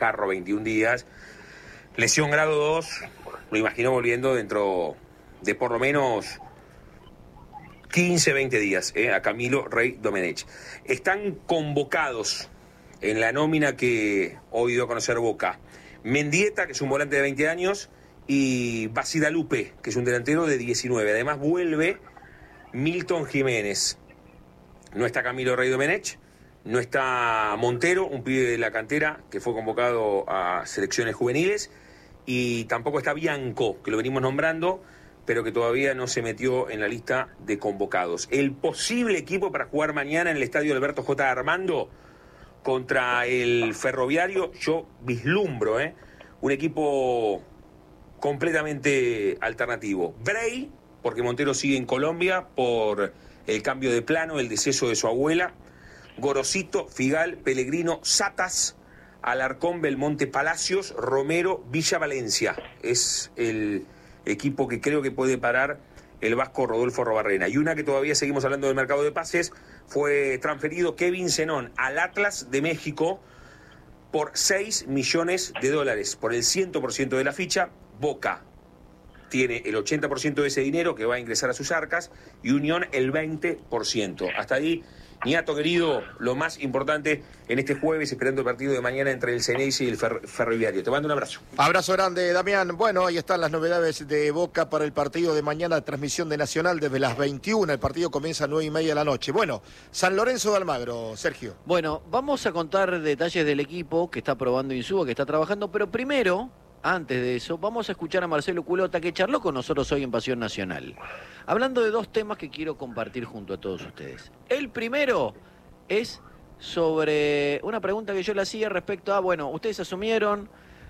Carro 21 días. Lesión grado 2, lo imagino volviendo dentro de por lo menos 15, 20 días, a Camilo Rey Domenech. Están convocados en la nómina que hoy dio a conocer Boca Mendieta, que es un volante de 20 años, y Basidalupe, que es un delantero de 19. Además vuelve Milton Jiménez. No está Camilo Rey Domenech, no está Montero, un pibe de la cantera que fue convocado a selecciones juveniles, y tampoco está Bianco, que lo venimos nombrando, pero que todavía no se metió en la lista de convocados. El posible equipo para jugar mañana en el estadio Alberto J. Armando contra el Ferroviario, yo vislumbro un equipo completamente alternativo. Bray, porque Montero sigue en Colombia por el cambio de plano, el deceso de su abuela. Gorosito, Figal, Pellegrino, Satas, Alarcón, Belmonte, Palacios, Romero, Villa Valencia. Es el equipo que creo que puede parar el vasco Rodolfo Robarrena. Y una que todavía seguimos hablando del mercado de pases, fue transferido Kevin Zenón al Atlas de México por $6 millones, por el 100% de la ficha. Boca tiene el 80% de ese dinero que va a ingresar a sus arcas y Unión el 20%. Hasta ahí, Niato querido, lo más importante en este jueves, esperando el partido de mañana entre el Ceneice y el Ferroviario. Te mando un abrazo. Abrazo grande, Damián. Bueno, ahí están las novedades de Boca para el partido de mañana, transmisión de Nacional desde las 21. El partido comienza a 9:30 de la noche. Bueno, San Lorenzo de Almagro, Sergio. Bueno, vamos a contar detalles del equipo que está probando Insúa, que está trabajando, pero primero, antes de eso, vamos a escuchar a Marcelo Culota, que charló con nosotros hoy en Pasión Nacional, hablando de dos temas que quiero compartir junto a todos ustedes. El primero es sobre una pregunta que yo le hacía respecto a, bueno, ustedes asumieron,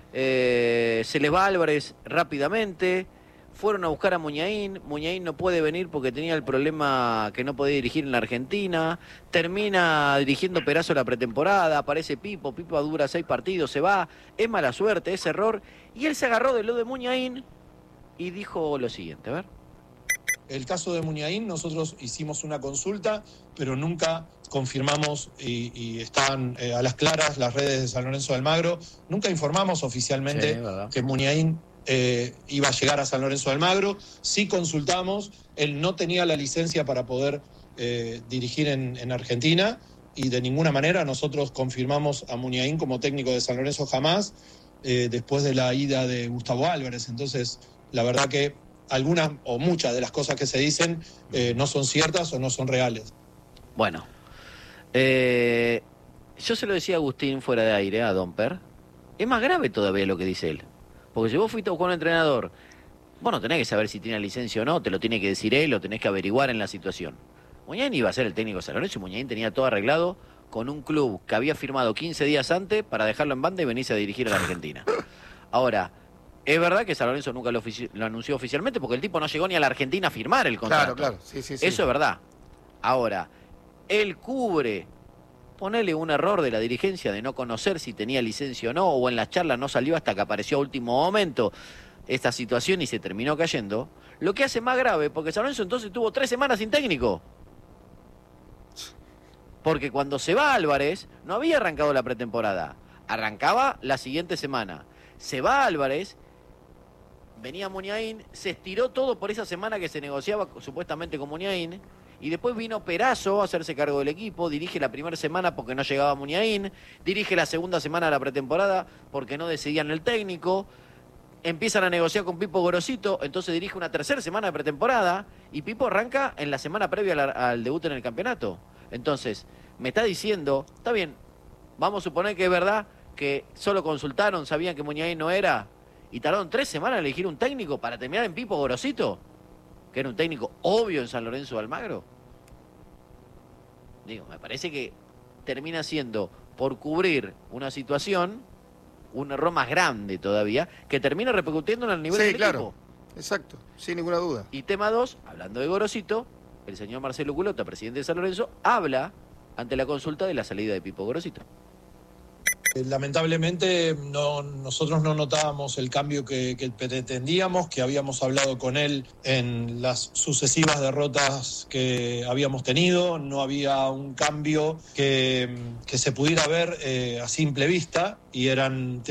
se les va Álvarez rápidamente, fueron a buscar a Muñain no puede venir porque tenía el problema que no podía dirigir en la Argentina, termina dirigiendo Perazo la pretemporada, aparece Pipo dura 6 partidos, se va, es mala suerte, es error, y él se agarró de lo de Muñain y dijo lo siguiente, a ver. El caso de Muñain, nosotros hicimos una consulta, pero nunca confirmamos, y están a las claras las redes de San Lorenzo de Almagro, nunca informamos oficialmente que Muñain iba a llegar a San Lorenzo de Almagro. Sí consultamos, él no tenía la licencia para poder dirigir en Argentina, y de ninguna manera nosotros confirmamos a Muñain como técnico de San Lorenzo jamás, después de la ida de Gustavo Álvarez. Entonces, la verdad que algunas o muchas de las cosas que se dicen no son ciertas o no son reales. Bueno, yo se lo decía a Agustín fuera de aire, a Domper, es más grave todavía lo que dice él. Porque si vos fuiste a buscar un entrenador, vos no tenés que saber si tiene licencia o no, te lo tiene que decir él, lo tenés que averiguar en la situación. Muñain iba a ser el técnico de San Lorenzo y Muñain tenía todo arreglado con un club que había firmado 15 días antes para dejarlo en banda y venirse a dirigir a la Argentina. Ahora, es verdad que San Lorenzo nunca lo anunció oficialmente porque el tipo no llegó ni a la Argentina a firmar el contrato. Claro, sí. Eso es verdad. Ahora, él cubre, ponele un error de la dirigencia de no conocer si tenía licencia o no, o en la charla no salió hasta que apareció a último momento esta situación y se terminó cayendo, lo que hace más grave, porque San Lorenzo entonces tuvo 3 semanas sin técnico. Porque cuando se va Álvarez, no había arrancado la pretemporada, arrancaba la siguiente semana. Se va Álvarez, venía Muñain, se estiró todo por esa semana que se negociaba supuestamente con Muñain, y después vino Perazo a hacerse cargo del equipo, dirige la primera semana porque no llegaba Muñain, dirige la segunda semana de la pretemporada porque no decidían el técnico, empiezan a negociar con Pipo Gorosito, entonces dirige una tercera semana de pretemporada, y Pipo arranca en la semana previa al debut en el campeonato. Entonces, me está diciendo, está bien, vamos a suponer que es verdad que solo consultaron, sabían que Muñain no era, y tardaron 3 semanas en elegir un técnico para terminar en Pipo Gorosito, que era un técnico obvio en San Lorenzo de Almagro. Digo, me parece que termina siendo, por cubrir una situación, un error más grande todavía, que termina repercutiendo en el nivel del equipo. Exacto, sin ninguna duda. Y tema 2, hablando de Gorosito, el señor Marcelo Culota, presidente de San Lorenzo, habla ante la consulta de la salida de Pipo Gorosito. Lamentablemente nosotros no notábamos el cambio que pretendíamos, que habíamos hablado con él en las sucesivas derrotas que habíamos tenido. No había un cambio que se pudiera ver a simple vista, y eran